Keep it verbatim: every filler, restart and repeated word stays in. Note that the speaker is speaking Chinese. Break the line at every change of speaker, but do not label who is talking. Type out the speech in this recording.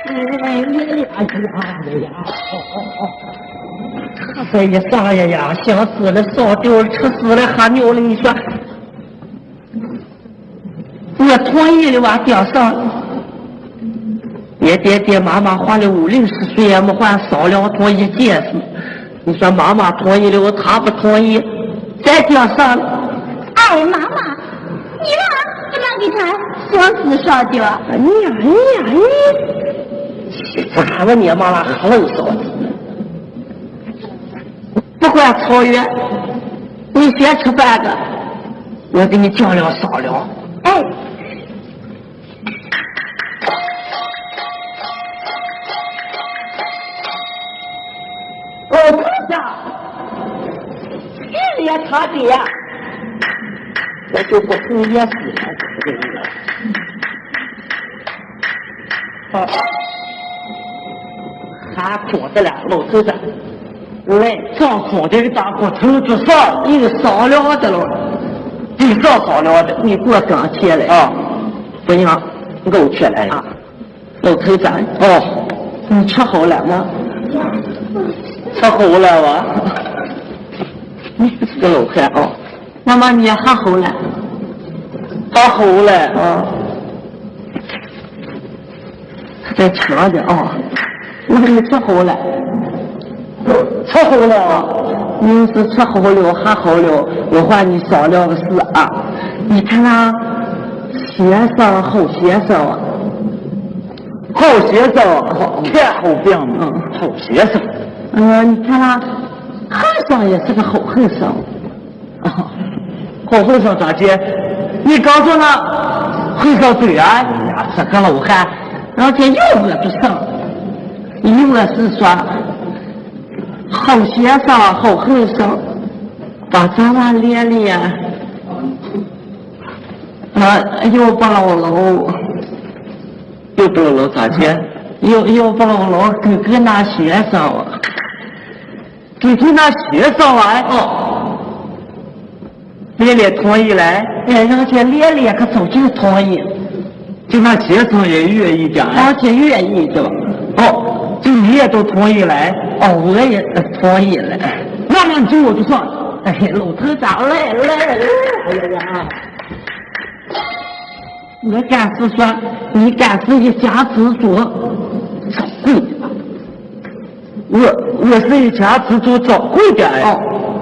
哎呀呀呀呀！这一啥呀呀，想死了，烧丢了，吃死了，还牛了！你说，我同意了哇，顶上。爹爹爹，妈妈花了五六十岁也没还烧了同一件事。你说妈妈同意了，他不同意，再顶上。
哎，妈妈，你让怎么给他烧死烧掉？
哎呀哎呀哎！咋了你妈妈还能烧？不管草原，你先吃饭个，我给你酱料烧了。
哎。
哦，他家一脸他爹，我就不同意死了，这个人。好，还空着了，老头子，来，上空的大锅头就上，一个烧了的了，地上烧了的，你给我刚起来啊！不行，你给我起来啊！老头子，哦，你吃好了吗？吃好了哇！你是个老汉啊！那么你还好了？还好了啊！在抢的啊！我给你吃好了，吃好了啊！你是吃好了还好了，我还你商量个事啊！你看那先生好先生啊，好先生，太好病了，好先生。嗯、呃，你看那和尚也是个好和尚啊，好和尚咋接？你刚说那和尚嘴啊，哎呀，这个老汉，而且又饿不上，你我是说好先生好和尚，把咱们练练，啊，又不老老，又不老老咋接？又又不老老跟跟那先生啊。给给那学生啊，哦，连连同意来，哎，而且连连可早就同意，就那学生也愿意讲，而且愿意的，哦，就你也都同意来，哦，我也同意了，那那就我就上，哎，老头长来来来，哎呀呀，我敢是说，你敢是一家之主，掌柜的。我我是一家之主掌柜的哦，